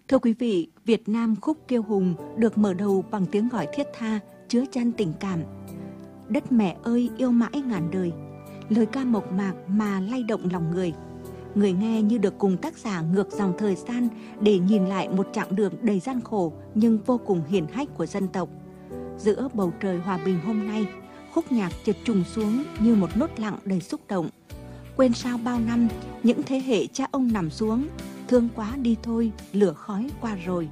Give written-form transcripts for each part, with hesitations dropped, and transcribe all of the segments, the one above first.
Thưa quý vị, Việt Nam khúc Kiêu Hùng được mở đầu bằng tiếng gọi thiết tha, chứa chan tình cảm. Đất mẹ ơi yêu mãi ngàn đời, lời ca mộc mạc mà lay động lòng người. Người nghe như được cùng tác giả ngược dòng thời gian để nhìn lại một chặng đường đầy gian khổ nhưng vô cùng hiển hách của dân tộc. Giữa bầu trời hòa bình hôm nay, khúc nhạc chợt trùng xuống như một nốt lặng đầy xúc động. Quên sao bao năm, những thế hệ cha ông nằm xuống, thương quá đi thôi, lửa khói qua rồi.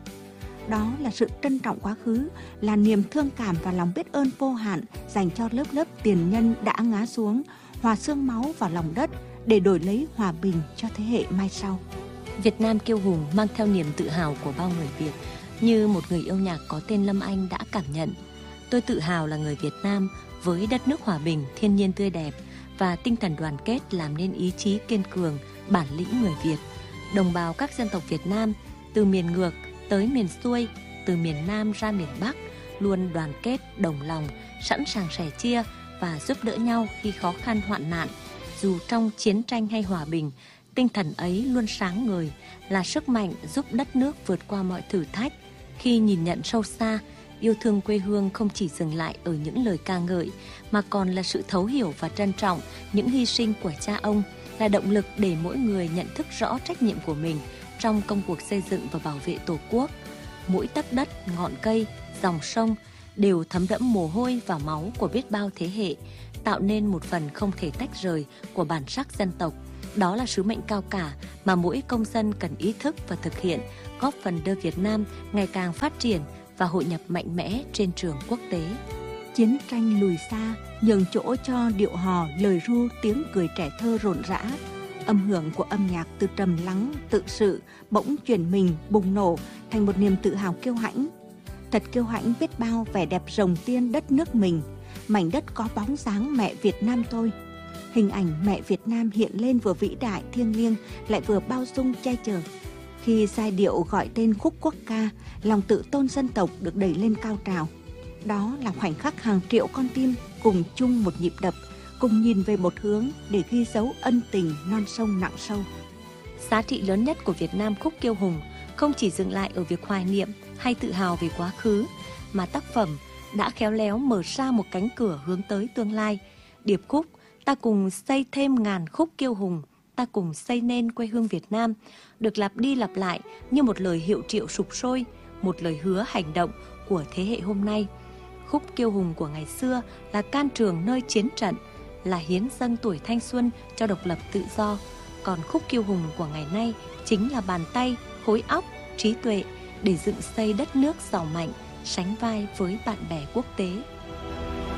Đó là sự trân trọng quá khứ, là niềm thương cảm và lòng biết ơn vô hạn dành cho lớp lớp tiền nhân đã ngã xuống, hòa xương máu vào lòng đất để đổi lấy hòa bình cho thế hệ mai sau. Việt Nam Kiêu Hùng mang theo niềm tự hào của bao người Việt, như một người yêu nhạc có tên Lâm Anh đã cảm nhận. Tôi tự hào là người Việt Nam với đất nước hòa bình, thiên nhiên tươi đẹp và tinh thần đoàn kết làm nên ý chí kiên cường, bản lĩnh người Việt. Đồng bào các dân tộc Việt Nam, từ miền ngược tới miền xuôi, từ miền Nam ra miền Bắc, luôn đoàn kết, đồng lòng, sẵn sàng sẻ chia và giúp đỡ nhau khi khó khăn hoạn nạn. Dù trong chiến tranh hay hòa bình, tinh thần ấy luôn sáng ngời, là sức mạnh giúp đất nước vượt qua mọi thử thách. Khi nhìn nhận sâu xa, yêu thương quê hương không chỉ dừng lại ở những lời ca ngợi, mà còn là sự thấu hiểu và trân trọng những hy sinh của cha ông, là động lực để mỗi người nhận thức rõ trách nhiệm của mình trong công cuộc xây dựng và bảo vệ Tổ quốc. Mỗi tấc đất, ngọn cây, dòng sông đều thấm đẫm mồ hôi và máu của biết bao thế hệ, tạo nên một phần không thể tách rời của bản sắc dân tộc. Đó là sứ mệnh cao cả mà mỗi công dân cần ý thức và thực hiện, góp phần đưa Việt Nam ngày càng phát triển và hội nhập mạnh mẽ trên trường quốc tế. Chiến tranh lùi xa, nhường chỗ cho điệu hò, lời ru, tiếng cười trẻ thơ rộn rã. Âm hưởng của âm nhạc từ trầm lắng, tự sự, bỗng chuyển mình, bùng nổ thành một niềm tự hào kiêu hãnh. Thật kiêu hãnh biết bao vẻ đẹp rồng tiên đất nước mình, mảnh đất có bóng dáng mẹ Việt Nam tôi. Hình ảnh mẹ Việt Nam hiện lên vừa vĩ đại thiêng liêng lại vừa bao dung che chở. Khi giai điệu gọi tên khúc quốc ca, lòng tự tôn dân tộc được đẩy lên cao trào. Đó là khoảnh khắc hàng triệu con tim cùng chung một nhịp đập, cùng nhìn về một hướng để ghi dấu ân tình non sông nặng sâu. Giá trị lớn nhất của Việt Nam khúc Kiêu Hùng không chỉ dừng lại ở việc hoài niệm hay tự hào về quá khứ, mà tác phẩm đã khéo léo mở ra một cánh cửa hướng tới tương lai. Điệp khúc Ta cùng xây thêm ngàn khúc Kiêu Hùng, ta cùng xây nên quê hương Việt Nam được lặp đi lặp lại như một lời hiệu triệu sục sôi, một lời hứa hành động của thế hệ hôm nay. Khúc Kiêu Hùng của ngày xưa là can trường nơi chiến trận, là hiến dâng tuổi thanh xuân cho độc lập tự do. Còn khúc Kiêu Hùng của ngày nay chính là bàn tay, khối óc, trí tuệ để dựng xây đất nước giàu mạnh, sánh vai với bạn bè quốc tế.